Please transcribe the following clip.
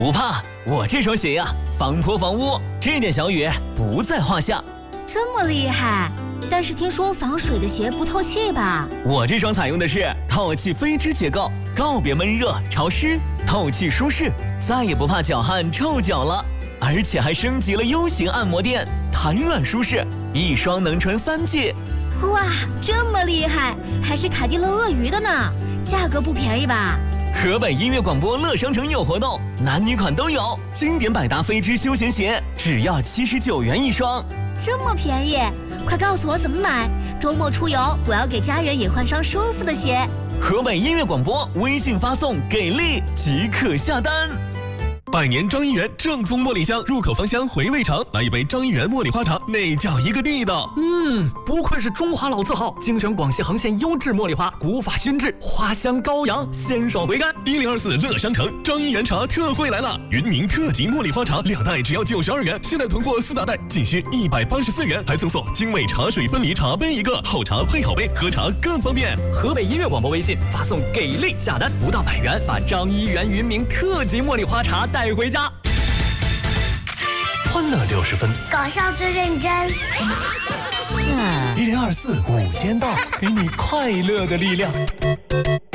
不怕，我这双鞋呀，防泼防污，这点小雨不在话下。 这么厉害？但是听说防水的鞋不透气吧？ 我这双采用的是透气飞织结构，告别闷热潮湿，透气舒适，再也不怕脚汗臭脚了。而且还升级了 U 型按摩垫，弹软舒适，一双能穿3季。 哇，这么厉害，还是凯迪乐鳄鱼的呢，价格不便宜吧？ 河北音乐广播乐商城有活动，男女款都有，经典百搭飞织休闲鞋只要79元一双， 这么便宜，快告诉我怎么买！周末出游，我要给家人也换双舒服的鞋。 河北音乐广播微信发送“给力”即可下单。 百年张一元正宗茉莉香，入口芳香，回味长。来一杯张一元茉莉花茶，那叫一个地道。 不愧是中华老字号，精选广西横县优质茉莉花，古法熏制，花香高扬，鲜爽回甘。 1024乐商城张一元茶特惠来了，云宁特级茉莉花茶2袋只要92元，现在囤货4大袋仅需184元，还赠送精美茶水分离茶杯1个，好茶配好杯，喝茶更方便。 河北音乐广播微信发送“给力”下单，不到100元，把张一元云明特级茉莉花茶带回家。 欢乐60分， 搞笑最认真。 1024午间到，给你快乐的力量。